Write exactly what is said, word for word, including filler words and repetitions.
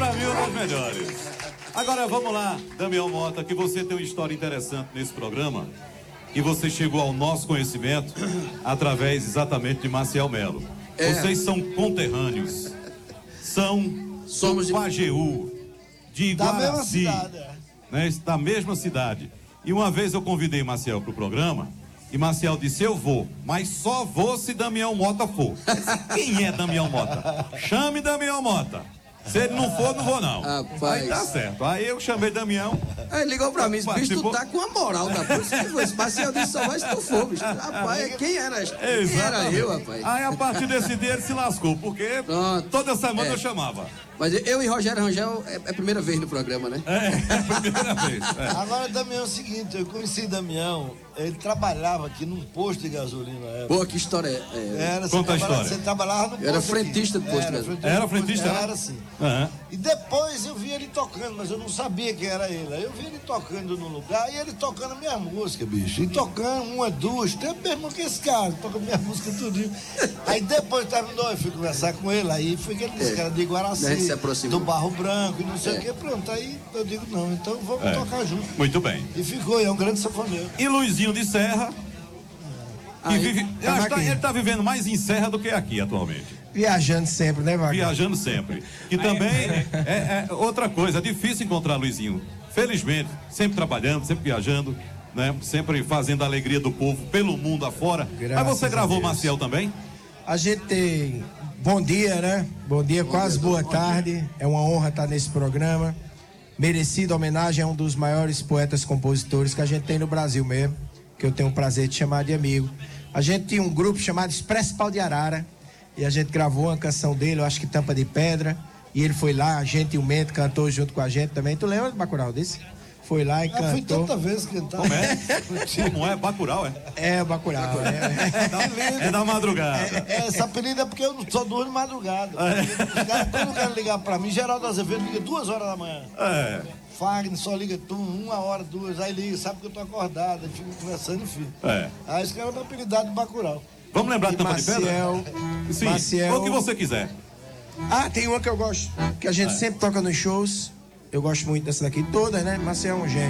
pra mim, uma das melhores. Agora vamos lá, Damião Mota, que você tem uma história interessante nesse programa. E você chegou ao nosso conhecimento através exatamente de Maciel Melo. É. Vocês são conterrâneos. São Somos do Pajeú, de Iguaraci, da mesma cidade, né, da mesma cidade. E uma vez eu convidei Maciel pro programa, e Maciel disse, eu vou, mas só vou se Damião Mota for. Quem é Damião Mota? Chame Damião Mota. Se ele não for, não vou não. Rapaz. Aí tá certo. Aí eu chamei Damião. Aí ligou pra mim, esse bicho, tu tá com a moral da coisa. Esse Maciel disse, só vai se tu for, bicho. Rapaz, quem era? Quem era eu, rapaz? Aí a partir desse dia ele se lascou, porque Pronto. toda semana é. eu chamava. Mas eu e Rogério Rangel é a primeira vez no programa, né? É, é a primeira vez. É. Agora, Damião, é o seguinte, eu conheci Damião, ele trabalhava aqui num posto de gasolina. Pô, que história é? é. Era, Conta a história. Você trabalhava no posto. Era frentista do posto de gasolina. Era frentista? Era, era sim. Uhum. E depois eu vi ele tocando, mas eu não sabia quem era ele. Aí eu vi ele tocando no lugar e ele tocando a minha música, bicho. E tocando uma, duas, tem mesmo que esse cara, toca minha música tudinho. Aí depois terminou, eu fui conversar com ele, aí foi que ele disse é. que era de Iguaraci, do Barro Branco e não sei é. o que, pronto. Aí eu digo, não, então vamos é. tocar junto. Muito bem. E ficou, é um grande sanfoneiro. E Luizinho de Serra, que aí, vive, tá tá, ele tá vivendo mais em Serra do que aqui atualmente. Viajando sempre, né, Wagner? Viajando sempre. E também é, é outra coisa, é difícil encontrar Luizinho. Felizmente, sempre trabalhando, sempre viajando, né? Sempre fazendo a alegria do povo pelo mundo afora. Graças Mas você gravou Maciel também? A gente tem bom dia, né? Bom dia, bom quase dia, boa tarde. Dia. É uma honra estar nesse programa. Merecida homenagem a um dos maiores poetas compositores que a gente tem no Brasil mesmo, que eu tenho o prazer de chamar de amigo. A gente tinha um grupo chamado Expresso Pau de Arara, e a gente gravou uma canção dele, eu acho que Tampa de Pedra, e ele foi lá, gentilmente cantou junto com a gente também. Tu lembra, Bacurau, desse? Foi lá e ah, cantou. Fui tanta vez cantar. Como é? Como é? Bacurau, é? É, Bacurau, é. É da madrugada. É, é, essa apelida é porque eu só durmo de madrugada. É. Os caras, quando querem ligar pra mim, Geraldo Azevedo liga duas horas da manhã. É. Fagner só liga tu, uma hora, duas, aí liga, sabe que eu tô acordado, aí fico conversando, enfim. É. Aí esse cara é uma apelidade de Bacurau. Vamos lembrar de Tampa de Pedra? Sim, Maciel. o que você quiser. Ah, tem uma que eu gosto, que a gente é. sempre toca nos shows. Eu gosto muito dessa daqui, todas, né? Maciel é um gênio.